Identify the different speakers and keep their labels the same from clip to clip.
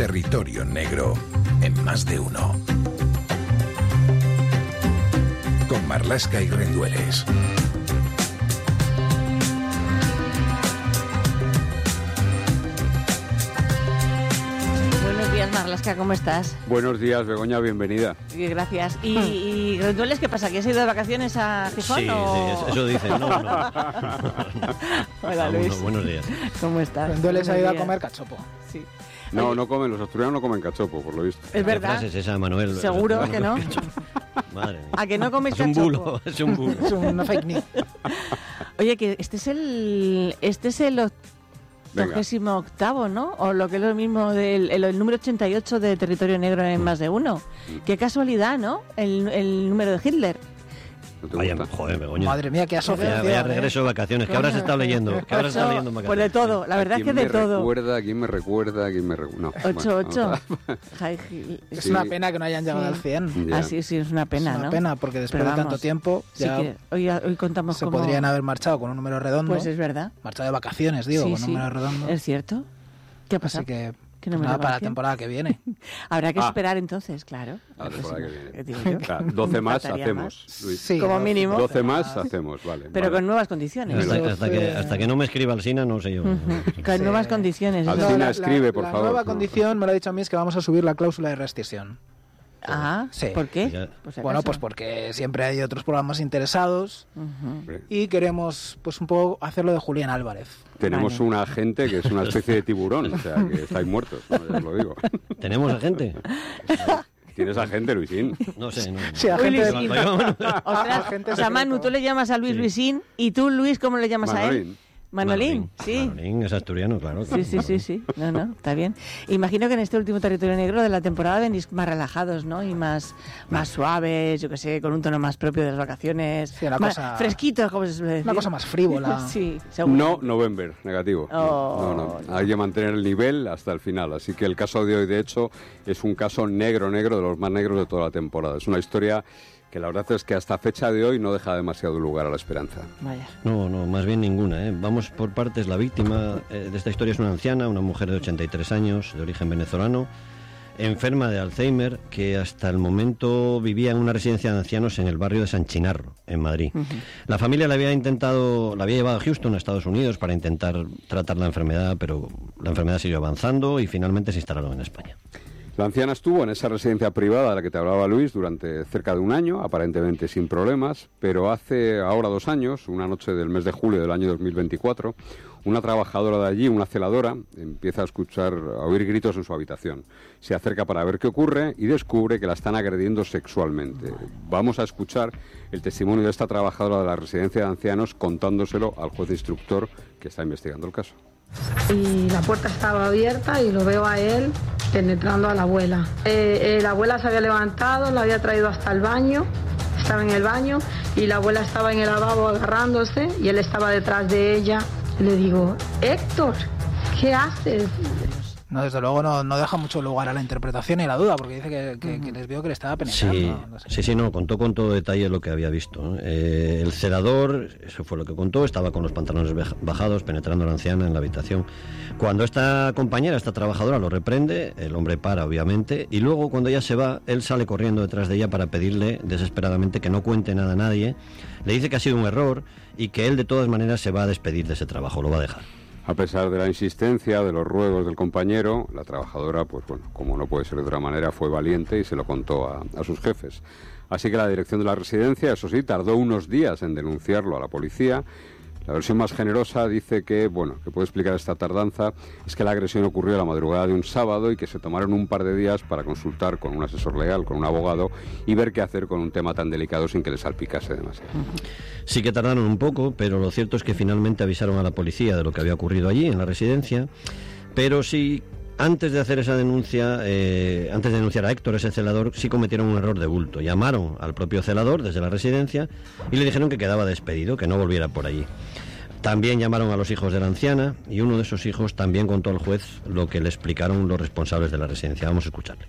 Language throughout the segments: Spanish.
Speaker 1: Territorio Negro en Más de Uno. Con Marlaska y Rendueles.
Speaker 2: Buenos días, Marlaska, ¿cómo estás?
Speaker 3: Buenos días, Begoña, bienvenida.
Speaker 2: Gracias. ¿Y Rendueles qué pasa? ¿Que has ido de vacaciones a Gijón?
Speaker 4: Sí,
Speaker 2: o...
Speaker 4: sí, eso dicen. No.
Speaker 2: Hola, Luis.
Speaker 4: Buenos días.
Speaker 2: ¿Cómo estás?
Speaker 5: Rendueles ha ido a comer cachopo.
Speaker 2: Sí.
Speaker 3: No, no comen, los asturianos no comen cachopo, por lo visto.
Speaker 2: Es verdad.
Speaker 4: ¿Qué frase es esa, Manuel?
Speaker 2: ¿Seguro que no?
Speaker 4: Madre mía.
Speaker 2: ¿A que no comes
Speaker 4: Es un
Speaker 2: cachopo?
Speaker 4: bulo, es un bulo.
Speaker 5: Es una fake news.
Speaker 2: Oye, que este es el 88º, ¿no? O lo que es lo mismo el número 88 de Territorio Negro en Más de Uno. Qué casualidad, ¿no? El número de Hitler.
Speaker 3: ¿No te
Speaker 4: Vaya,
Speaker 3: gusta?
Speaker 4: joder, Begoña.
Speaker 5: Madre mía, qué asociación.
Speaker 4: Vaya regreso de vacaciones. ¿Qué habrás estado leyendo? ¿Qué habrás estado leyendo en
Speaker 2: Pues
Speaker 4: vacaciones?
Speaker 2: de todo, la verdad es que de todo.
Speaker 3: ¿Quién me recuerda? No,
Speaker 2: 88.
Speaker 5: Es
Speaker 3: Sí.
Speaker 5: una pena que no hayan llegado al 100.
Speaker 3: Ya.
Speaker 2: Así sí, es una pena,
Speaker 5: es una
Speaker 2: ¿no?
Speaker 5: pena, porque después
Speaker 2: Pero
Speaker 5: de tanto
Speaker 2: vamos,
Speaker 5: tiempo
Speaker 2: sí
Speaker 5: ya
Speaker 2: que hoy contamos
Speaker 5: se
Speaker 2: cómo...
Speaker 5: podrían haber marchado con un número redondo.
Speaker 2: Pues es verdad.
Speaker 5: Marchado de vacaciones, digo,
Speaker 2: Sí,
Speaker 5: con un número redondo.
Speaker 2: es cierto. ¿Qué pasa?
Speaker 5: Así que
Speaker 2: ¿Qué
Speaker 5: pues
Speaker 2: número
Speaker 5: nada, para la
Speaker 2: vacación?
Speaker 5: temporada que viene.
Speaker 2: Habrá que
Speaker 3: Ah.
Speaker 2: esperar entonces, claro.
Speaker 3: La temporada que viene.
Speaker 2: ¿Qué digo yo?
Speaker 3: Claro, 12 más
Speaker 2: Faltaría
Speaker 3: hacemos, Luis.
Speaker 5: Sí,
Speaker 2: Como mínimo.
Speaker 3: 12 más hacemos, vale.
Speaker 2: Pero
Speaker 3: vale.
Speaker 2: con nuevas condiciones.
Speaker 4: Hasta que no me escriba Alsina, no sé yo.
Speaker 2: Con
Speaker 5: Sí.
Speaker 2: nuevas condiciones. eso
Speaker 3: Alsina,
Speaker 2: es.
Speaker 3: escribe, por
Speaker 5: la
Speaker 3: favor.
Speaker 5: nueva
Speaker 3: No.
Speaker 5: condición me lo ha dicho a mí es que vamos a subir la cláusula de rescisión.
Speaker 2: Ah,
Speaker 5: Sí.
Speaker 2: ¿por qué?
Speaker 4: Ya.
Speaker 2: Por si
Speaker 5: Bueno,
Speaker 2: acaso.
Speaker 5: pues porque siempre hay otros programas interesados
Speaker 2: Ujú.
Speaker 3: Hombre,
Speaker 5: y queremos pues un poco hacerlo de Julián Álvarez.
Speaker 3: tenemos
Speaker 2: Vale.
Speaker 3: un agente que es una especie de tiburón, o sea, que estáis muertos, ¿no? Ya os lo digo.
Speaker 4: ¿Tenemos a gente?
Speaker 3: ¿Tienes agente, Luisín?
Speaker 4: No sé. No.
Speaker 5: Sí, agente de-
Speaker 2: Luisín.
Speaker 4: Yo-
Speaker 2: Ostras,
Speaker 5: Agente
Speaker 2: o sea, Manu,
Speaker 5: secreto.
Speaker 2: tú le llamas a Luis
Speaker 4: Sí.
Speaker 2: Luisín y tú, Luis, ¿cómo le llamas a él?
Speaker 3: Manolín.
Speaker 2: Manolín, sí.
Speaker 4: Manolín es asturiano, claro.
Speaker 2: Sí. No, está bien. Imagino que en este último Territorio Negro de la temporada venís más relajados, ¿no? Y más suaves, yo qué sé, con un tono más propio de las vacaciones.
Speaker 5: Sí, una
Speaker 2: más
Speaker 5: cosa-
Speaker 2: fresquitos, como se suele decir.
Speaker 5: Una cosa más frívola.
Speaker 2: Sí, seguro.
Speaker 3: No, November, negativo.
Speaker 2: Oh,
Speaker 3: No. Hay que mantener el nivel hasta el final. Así que el caso de hoy, de hecho, es un caso negro, de los más negros de toda la temporada. Es una historia que la verdad es que hasta fecha de hoy no deja demasiado lugar a la esperanza.
Speaker 2: Vaya.
Speaker 4: No, más bien ninguna. Vamos por partes. La víctima de esta historia es una anciana, una mujer de 83 años, de origen venezolano, enferma de Alzheimer, que hasta el momento vivía en una residencia de ancianos en el barrio de San Chinarro, en Madrid. La familia la había llevado a Houston, a Estados Unidos, para intentar tratar la enfermedad, pero la enfermedad siguió avanzando y finalmente se instalaron en España.
Speaker 3: La anciana estuvo en esa residencia privada de la que te hablaba Luis durante cerca de un año, aparentemente sin problemas, pero hace ahora 2 años, una noche del mes de julio del año 2024, una trabajadora de allí, una celadora, empieza a oír gritos en su habitación. Se acerca para ver qué ocurre y descubre que la están agrediendo sexualmente. Vamos a escuchar el testimonio de esta trabajadora de la residencia de ancianos contándoselo al juez instructor que está investigando el caso.
Speaker 6: Y la puerta estaba abierta y lo veo a él penetrando a la abuela. La abuela se había levantado, la había traído hasta el baño, estaba en el baño y la abuela estaba en el lavabo agarrándose y él estaba detrás de ella. Le digo, Héctor, ¿qué haces?
Speaker 5: No, desde luego no deja mucho lugar a la interpretación y a la duda, porque dice que les vio que le estaba penetrando.
Speaker 4: Sí,
Speaker 5: No sé.
Speaker 4: sí, contó con todo detalle lo que había visto, ¿no? El celador, eso fue lo que contó, estaba con los pantalones bajados, penetrando a la anciana en la habitación. Cuando esta compañera, esta trabajadora, lo reprende, el hombre para, obviamente, y luego cuando ella se va, él sale corriendo detrás de ella para pedirle desesperadamente que no cuente nada a nadie. Le dice que ha sido un error y que él de todas maneras se va a despedir de ese trabajo, lo va a dejar.
Speaker 3: A pesar de la insistencia, de los ruegos del compañero, la trabajadora, pues bueno, como no puede ser de otra manera, fue valiente y se lo contó a sus jefes. Así que la dirección de la residencia, eso sí, tardó unos días en denunciarlo a la policía. La versión más generosa dice que puede explicar esta tardanza, es que la agresión ocurrió a la madrugada de un sábado y que se tomaron un par de días para consultar con un asesor legal, con un abogado, y ver qué hacer con un tema tan delicado sin que le salpicase demasiado.
Speaker 4: Sí que tardaron un poco, pero lo cierto es que finalmente avisaron a la policía de lo que había ocurrido allí, en la residencia, pero sí, antes de hacer esa denuncia, antes de denunciar a Héctor, ese celador, sí cometieron un error de bulto. Llamaron al propio celador desde la residencia y le dijeron que quedaba despedido, que no volviera por allí. También llamaron a los hijos de la anciana y uno de esos hijos también contó al juez lo que le explicaron los responsables de la residencia. Vamos a escucharle.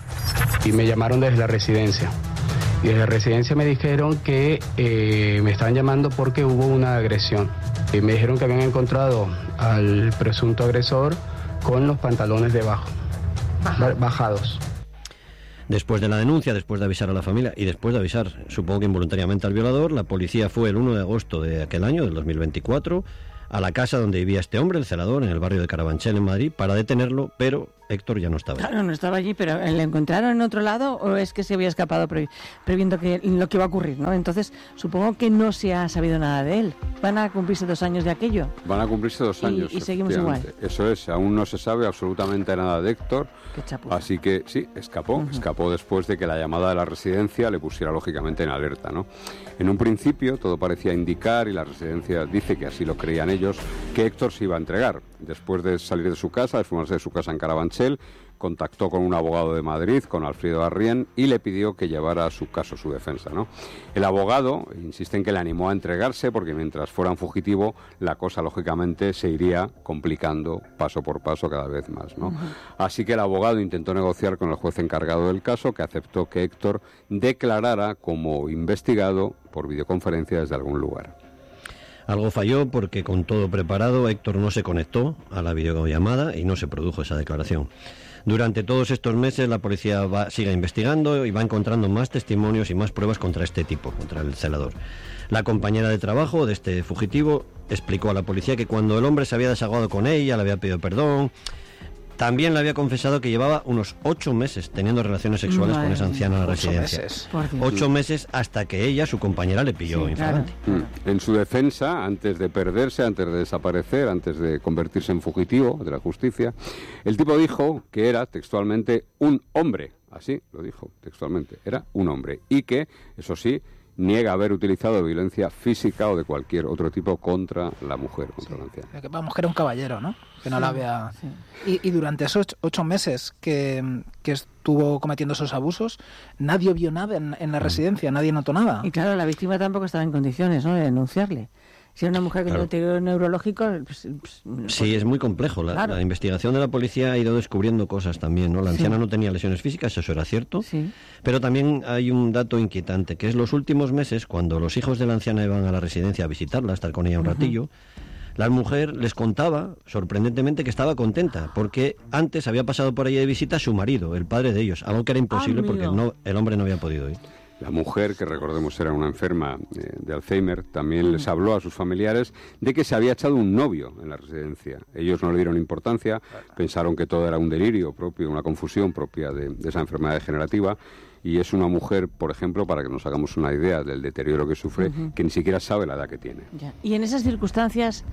Speaker 7: Y me llamaron desde la residencia. Y desde la residencia me dijeron que me estaban llamando porque hubo una agresión. Y me dijeron que habían encontrado al presunto agresor con los pantalones debajo. bajados.
Speaker 4: Después de la denuncia, después de avisar a la familia y después de avisar, supongo que involuntariamente al violador, la policía fue el 1 de agosto de aquel año, del 2024, a la casa donde vivía este hombre, el celador, en el barrio de Carabanchel, en Madrid, para detenerlo, pero Héctor ya no estaba allí.
Speaker 2: Claro, no estaba allí, pero ¿le encontraron en otro lado o es que se había escapado previendo lo que iba a ocurrir, ¿no? Entonces, supongo que no se ha sabido nada de él. ¿Van a cumplirse 2 años de aquello?
Speaker 3: Van a cumplirse 2 años.
Speaker 2: Y seguimos igual.
Speaker 3: Eso es, aún no se sabe absolutamente nada de Héctor.
Speaker 2: Qué chapuza.
Speaker 3: Así que sí, escapó después de que la llamada de la residencia le pusiera lógicamente en alerta, ¿no? En un principio todo parecía indicar, y la residencia dice que así lo creían ellos, que Héctor se iba a entregar. Después de salir de su casa, de fumarse de su casa en Carabanchel, contactó con un abogado de Madrid, con Alfredo Arrién, y le pidió que llevara su caso, su defensa, ¿no? El abogado insiste en que le animó a entregarse porque mientras fuera un fugitivo la cosa lógicamente se iría complicando paso por paso cada vez más, ¿no? Así que el abogado intentó negociar con el juez encargado del caso, que aceptó que Héctor declarara como investigado por videoconferencia desde algún lugar.
Speaker 4: Algo falló porque con todo preparado Héctor no se conectó a la videollamada y no se produjo esa declaración. Durante todos estos meses la policía sigue investigando y va encontrando más testimonios y más pruebas contra este tipo, contra el celador. La compañera de trabajo de este fugitivo explicó a la policía que cuando el hombre se había desahogado con ella, le había pedido perdón. También le había confesado que llevaba unos 8 meses teniendo relaciones sexuales con esa anciana en la residencia. 8 meses hasta que ella, su compañera, le pilló infragante.
Speaker 3: Claro. En su defensa, antes de perderse, antes de desaparecer, antes de convertirse en fugitivo de la justicia, el tipo dijo que era textualmente un hombre. Así lo dijo textualmente. Era un hombre. Y que, eso sí, niega haber utilizado violencia física o de cualquier otro tipo contra la mujer, contra la anciana.
Speaker 5: Vamos, que era un caballero, ¿no? Que no la había... Sí. Y durante esos 8 meses que estuvo cometiendo esos abusos, nadie vio nada en la residencia, nadie notó nada.
Speaker 2: Y claro, la víctima tampoco estaba en condiciones, ¿no?, de denunciarle. Si era una mujer con deterioro neurológico...
Speaker 4: Sí, es muy complejo. La investigación de la policía ha ido descubriendo cosas también, ¿no? La anciana no tenía lesiones físicas, eso era cierto. Sí. Pero también hay un dato inquietante, que es los últimos meses, cuando los hijos de la anciana iban a la residencia a visitarla, a estar con ella un ratillo, la mujer les contaba, sorprendentemente, que estaba contenta, porque antes había pasado por allí de visita su marido, el padre de ellos, algo que era imposible porque el hombre no había podido ir.
Speaker 3: La mujer, que recordemos era una enferma de Alzheimer, también les habló a sus familiares de que se había echado un novio en la residencia. Ellos no le dieron importancia, pensaron que todo era un delirio propio, una confusión propia de esa enfermedad degenerativa. Y es una mujer, por ejemplo, para que nos hagamos una idea del deterioro que sufre, que ni siquiera sabe la edad que tiene.
Speaker 2: Ya. Y en esas circunstancias,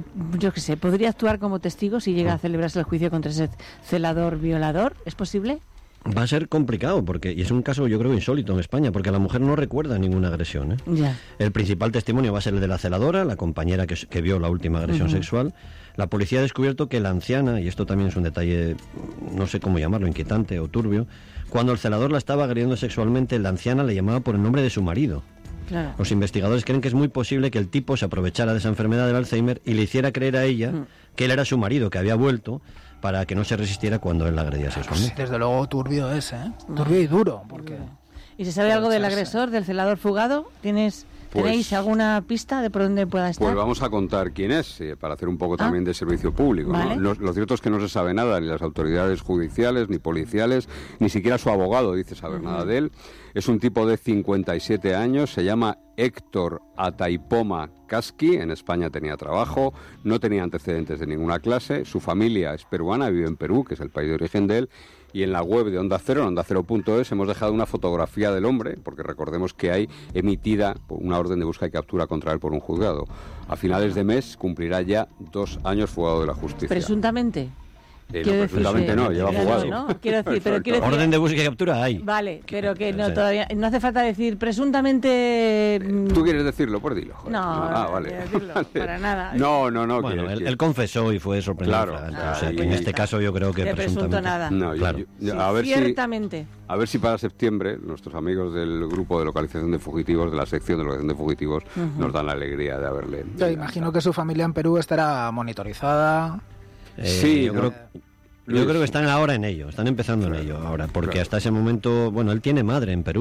Speaker 2: yo qué sé, ¿podría actuar como testigo si llega a celebrarse el juicio contra ese celador violador? ¿Es posible?
Speaker 4: Va a ser complicado, y es un caso yo creo insólito en España, porque la mujer no recuerda ninguna agresión, ¿eh?
Speaker 2: Ya.
Speaker 4: El principal testimonio va a ser el de la celadora, la compañera que vio la última agresión sexual. La policía ha descubierto que la anciana, y esto también es un detalle, no sé cómo llamarlo, inquietante o turbio, cuando el celador la estaba agrediendo sexualmente, la anciana le llamaba por el nombre de su marido.
Speaker 2: Claro.
Speaker 4: Los investigadores creen que es muy posible que el tipo se aprovechara de esa enfermedad del Alzheimer y le hiciera creer a ella que él era su marido, que había vuelto, para que no se resistiera cuando él la agredía sexualmente.
Speaker 5: Desde luego turbio es, ¿eh? Turbio y duro. Porque...
Speaker 2: ¿Y se sabe algo del agresor, del celador fugado? ¿Tenéis alguna pista de por dónde pueda estar?
Speaker 3: Pues vamos a contar quién es, para hacer un poco también de servicio público.
Speaker 2: Vale.
Speaker 3: ¿No? Lo cierto es que no se sabe nada, ni las autoridades judiciales, ni policiales, ni siquiera su abogado dice saber nada de él. Es un tipo de 57 años, se llama Héctor Ataipoma Casqui, en España tenía trabajo, no tenía antecedentes de ninguna clase, su familia es peruana, vive en Perú, que es el país de origen de él, y en la web de Onda Cero, en ondacero.es, hemos dejado una fotografía del hombre, porque recordemos que hay emitida una orden de busca y captura contra él por un juzgado. A finales de mes cumplirá ya 2 años fugado de la justicia.
Speaker 2: ¿Presuntamente?
Speaker 3: Presuntamente no, lleva fugado.
Speaker 2: No, quiero decir,
Speaker 4: orden de búsqueda y captura hay.
Speaker 2: Vale, pero que no, todavía no hace falta decir presuntamente.
Speaker 3: ¿Tú quieres decirlo? Pues dilo. Joder.
Speaker 2: No,
Speaker 3: vale.
Speaker 2: Decirlo, para nada.
Speaker 3: No.
Speaker 4: Bueno, él confesó y fue sorprendido.
Speaker 3: Claro.
Speaker 4: O sea, que en este caso yo creo que
Speaker 2: de presuntamente nada.
Speaker 3: No,
Speaker 4: claro.
Speaker 3: A ver
Speaker 2: ciertamente.
Speaker 3: A ver si para septiembre nuestros amigos del grupo de localización de fugitivos, de la sección de localización de fugitivos, nos dan la alegría de haberle.
Speaker 5: Yo imagino que su familia en Perú estará monitorizada.
Speaker 3: Sí,
Speaker 4: yo creo que están ahora en ello, están empezando en ello ahora, porque hasta ese momento, bueno, él tiene madre en Perú.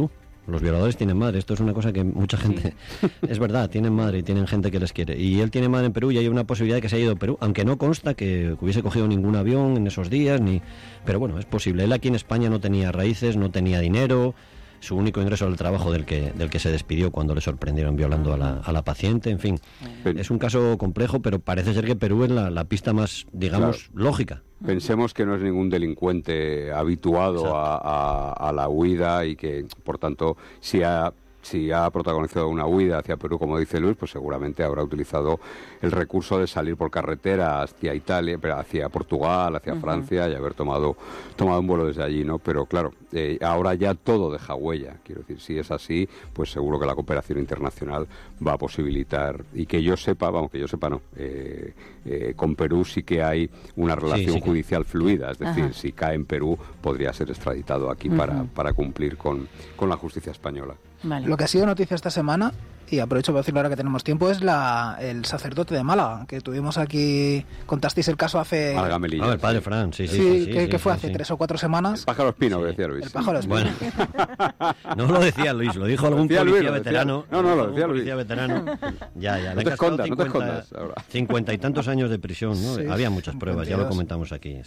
Speaker 4: Los violadores tienen madre. Esto es una cosa que mucha gente... Es verdad, tienen madre y tienen gente que les quiere. Y él tiene madre en Perú y hay una posibilidad de que se haya ido a Perú, aunque no consta que hubiese cogido ningún avión en esos días, pero bueno, es posible. Él aquí en España no tenía raíces, no tenía dinero. Su único ingreso era el trabajo del que se despidió cuando le sorprendieron violando a la paciente. En fin, es un caso complejo, pero parece ser que Perú es la pista más, digamos, lógica.
Speaker 3: Pensemos que no es ningún delincuente habituado a la huida y que, por tanto, si ha protagonizado una huida hacia Perú, como dice Luis, pues seguramente habrá utilizado el recurso de salir por carretera hacia Italia, hacia Portugal, hacia Francia y haber tomado un vuelo desde allí, ¿no? Pero claro, ahora ya todo deja huella. Quiero decir, si es así, pues seguro que la cooperación internacional va a posibilitar, y que yo sepa no, con Perú sí que hay una relación judicial fluida, es decir, si cae en Perú podría ser extraditado aquí para cumplir con la justicia española.
Speaker 2: Vale.
Speaker 5: Lo que ha sido noticia esta semana, y aprovecho para decirlo ahora que tenemos tiempo, es el sacerdote de Málaga, que tuvimos aquí, contasteis el caso hace...
Speaker 4: el padre Fran, sí,
Speaker 5: que fue hace 3 o 4 semanas.
Speaker 3: El pájaro espino, que decía Luis.
Speaker 5: El pájaro espino.
Speaker 4: Bueno, no lo decía Luis, lo dijo algún policía veterano.
Speaker 3: No, lo decía Luis.
Speaker 4: Policía veterano. Ya.
Speaker 3: No te escondas ahora.
Speaker 4: 50 y tantos años de prisión, ¿no?
Speaker 5: Sí.
Speaker 4: Había muchas pruebas,
Speaker 5: 52.
Speaker 4: ya lo comentamos aquí.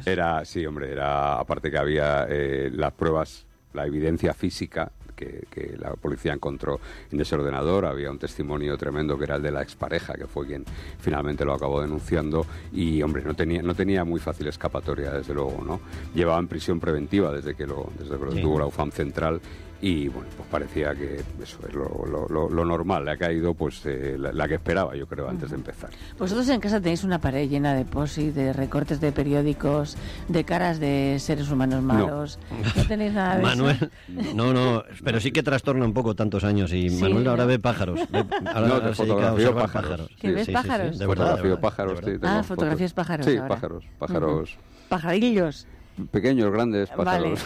Speaker 3: Era, aparte que había las pruebas, la evidencia física que la policía encontró en ese ordenador. Había un testimonio tremendo que era el de la expareja, que fue quien finalmente lo acabó denunciando, y hombre, no tenía muy fácil escapatoria, desde luego, ¿no? Llevaba en prisión preventiva desde que lo tuvo la UFAM Central, y bueno, pues parecía que eso es lo normal. Le ha caído pues la que esperaba, yo creo, antes de empezar.
Speaker 2: Vosotros en casa tenéis una pared llena de post-it, de recortes de periódicos, de caras de seres humanos malos. No tenéis nada de
Speaker 4: Manuel,
Speaker 2: eso.
Speaker 4: No, pero sí que trastorna un poco tantos años, y
Speaker 2: Sí,
Speaker 4: Manuel ahora
Speaker 2: ¿no?
Speaker 4: ve pájaros. Ahora
Speaker 3: te
Speaker 4: se dedica a
Speaker 3: fotografío
Speaker 4: observar
Speaker 3: pájaros.
Speaker 2: ¿Que ves pájaros?
Speaker 4: De verdad.
Speaker 3: Fotografío pájaros, sí. tengo
Speaker 2: Fotografías
Speaker 3: fotos.
Speaker 2: pájaros
Speaker 3: Sí,
Speaker 2: ahora.
Speaker 3: pájaros.
Speaker 2: Pajarillos.
Speaker 3: Pequeños, grandes, pájaros.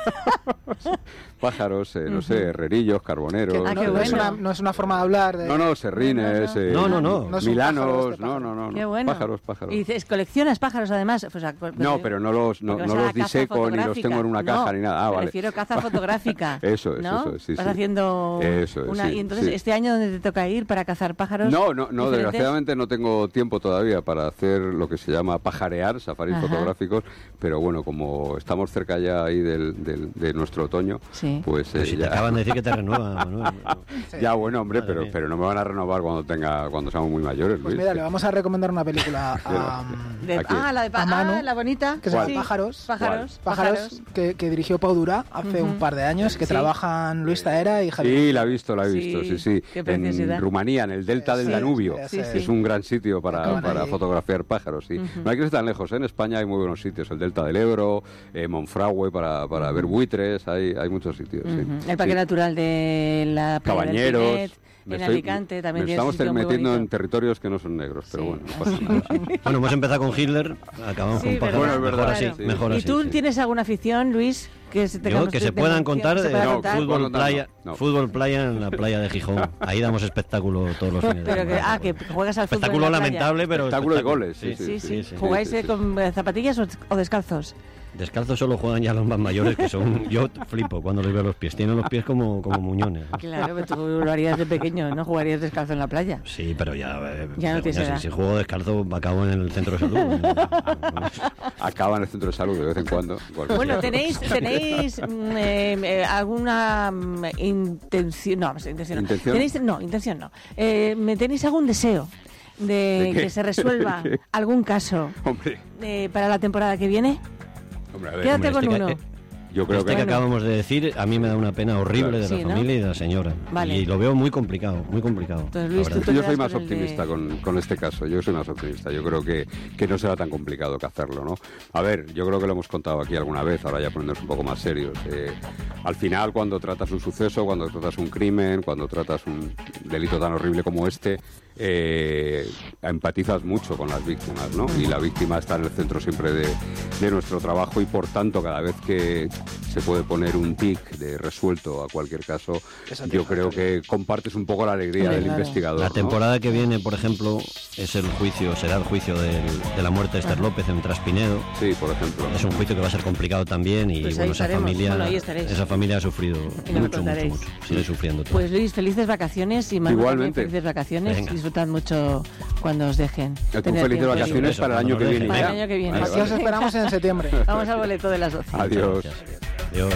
Speaker 2: Vale.
Speaker 3: Pájaros, no sé, herrerillos, carboneros.
Speaker 5: Que
Speaker 2: qué bueno.
Speaker 5: no es una forma de hablar de...
Speaker 3: No, serrines,
Speaker 4: No.
Speaker 5: No son
Speaker 3: milanos,
Speaker 5: pájaros de pájaro.
Speaker 3: no.
Speaker 2: Qué bueno.
Speaker 3: Pájaros.
Speaker 2: Y dices, ¿coleccionas pájaros además?
Speaker 3: No, pero no los diseco ni los tengo en una caja ni nada.
Speaker 2: Me
Speaker 3: Vale.
Speaker 2: refiero a caza fotográfica.
Speaker 3: Eso es,
Speaker 2: ¿no?
Speaker 3: sí.
Speaker 2: Vas haciendo
Speaker 3: Eso es,
Speaker 2: una...
Speaker 3: sí,
Speaker 2: Y entonces,
Speaker 3: sí.
Speaker 2: ¿este año dónde te toca ir para cazar pájaros?
Speaker 3: No,
Speaker 2: diferentes?
Speaker 3: desgraciadamente no tengo tiempo todavía para hacer lo que se llama pajarear, safaris fotográficos, pero bueno, como estamos cerca ya ahí de nuestro otoño,
Speaker 2: Sí.
Speaker 3: pues
Speaker 4: Pero si te
Speaker 3: ya...
Speaker 4: acaban de decir que te renueva, Manuel.
Speaker 3: Ya, bueno, hombre,
Speaker 4: Madre mía.
Speaker 3: pero no me van a renovar cuando seamos muy mayores,
Speaker 5: Pues
Speaker 3: Luis.
Speaker 5: mira, le vamos a recomendar una película a
Speaker 3: Aquí.
Speaker 2: La de
Speaker 5: A Manu,
Speaker 2: la bonita.
Speaker 5: que se llama
Speaker 2: Sí.
Speaker 5: Pájaros.
Speaker 2: Pájaros.
Speaker 5: que dirigió Pau Durá hace un par de años, que
Speaker 2: Sí.
Speaker 5: trabajan Luis Taera y Javier.
Speaker 3: Sí, la he visto,
Speaker 2: Sí,
Speaker 3: sí.
Speaker 2: qué preciosidad.
Speaker 3: En Rumanía, en el delta del
Speaker 5: Sí,
Speaker 3: Danubio.
Speaker 5: sí.
Speaker 3: Es un gran sitio para
Speaker 5: ahí.
Speaker 3: fotografiar pájaros, sí. No hay que ir tan lejos, ¿eh? En España hay muy buenos sitios. El delta del Ebro, Monfragüe para ver buitres, hay muchos sitios, sí.
Speaker 2: El Parque
Speaker 3: Sí.
Speaker 2: Natural de la Playa del
Speaker 3: Cabañeros.
Speaker 2: Pinet, en Alicante también
Speaker 3: Me
Speaker 2: tiene un
Speaker 3: estamos
Speaker 2: sitio muy
Speaker 3: metiendo
Speaker 2: bonito.
Speaker 3: en territorios que no son negros, pero
Speaker 2: Sí.
Speaker 3: bueno, no pasa nada.
Speaker 4: Bueno, hemos empezado con Hitler, acabamos
Speaker 2: Sí,
Speaker 4: con pájaros.
Speaker 3: Bueno, es verdad,
Speaker 4: Mejor así,
Speaker 3: sí.
Speaker 4: mejor
Speaker 2: ¿Y
Speaker 4: así.
Speaker 2: tú
Speaker 4: sí.
Speaker 2: tienes alguna afición, Luis? Que se
Speaker 4: Yo, que se puedan contar
Speaker 2: se
Speaker 4: de
Speaker 2: pueda
Speaker 3: No,
Speaker 2: contar?
Speaker 4: fútbol
Speaker 3: contar,
Speaker 4: playa,
Speaker 3: no.
Speaker 4: fútbol playa en la playa de Gijón. Ahí damos espectáculo todos los fines de
Speaker 2: Pero
Speaker 4: semana.
Speaker 2: que juegas al fútbol en
Speaker 4: Espectáculo
Speaker 2: la playa.
Speaker 4: lamentable, pero
Speaker 3: Espectáculo de goles, sí.
Speaker 2: Sí. ¿Jugáis
Speaker 3: sí.
Speaker 2: con zapatillas o descalzos?
Speaker 4: Descalzos solo juegan ya los más mayores, que son... Yo flipo cuando les veo los pies. Tienen los pies como muñones.
Speaker 2: Claro, pero tú lo harías de pequeño, ¿no? Jugarías descalzo en la playa.
Speaker 4: Sí, pero ya...
Speaker 2: Ya no tienes edad.
Speaker 4: si juego descalzo, acabo en el centro de salud.
Speaker 3: Acaba en el centro de salud de vez en cuando.
Speaker 2: Bueno, ¿tenéis alguna intención? No, intención no.
Speaker 3: ¿Intención?
Speaker 2: Intención no. ¿Tenéis algún deseo de
Speaker 3: ¿De qué?
Speaker 2: que se resuelva
Speaker 3: ¿De qué?
Speaker 2: algún caso
Speaker 3: Hombre,
Speaker 2: para la temporada que viene?
Speaker 3: a ver,
Speaker 2: Quédate con
Speaker 4: este
Speaker 2: uno.
Speaker 3: yo creo
Speaker 4: Este
Speaker 3: que...
Speaker 4: que acabamos de decir, a mí me da una pena horrible de la
Speaker 2: Sí, ¿no?
Speaker 4: familia y de la señora.
Speaker 2: Vale.
Speaker 4: Y lo veo muy complicado, muy complicado.
Speaker 2: Entonces,
Speaker 4: la
Speaker 2: Luis,
Speaker 4: verdad.
Speaker 2: tú te
Speaker 3: Yo
Speaker 2: quedas
Speaker 3: soy más
Speaker 2: con el de-
Speaker 3: optimista con este caso, yo soy más optimista. Yo creo que no será tan complicado que hacerlo, ¿no? A ver, yo creo que lo hemos contado aquí alguna vez, ahora ya poniéndonos un poco más serios. Al final, cuando tratas un suceso, cuando tratas un crimen, cuando tratas un delito tan horrible como este, empatizas mucho con las víctimas, ¿no? Y la víctima está en el centro siempre de nuestro trabajo, y por tanto, cada vez que se puede poner un tic de resuelto a cualquier caso, yo creo que compartes un poco la alegría del investigador.
Speaker 4: La temporada que viene, por ejemplo, será el juicio de la muerte de Esther López en Traspinedo.
Speaker 3: Sí, por ejemplo.
Speaker 4: Es un juicio que va a ser complicado también y
Speaker 2: pues
Speaker 4: esa familia ha sufrido mucho. Sigue sufriendo todo.
Speaker 2: Pues Luis, felices vacaciones y Manu
Speaker 3: igualmente.
Speaker 2: También felices vacaciones.
Speaker 4: Venga.
Speaker 2: Disfrutad mucho cuando os dejen.
Speaker 3: Tú felices vacaciones para el año que viene.
Speaker 2: Para el año que viene.
Speaker 5: Aquí os esperamos en septiembre.
Speaker 2: Vamos al boleto de las 12.
Speaker 3: Adiós.
Speaker 4: Adiós.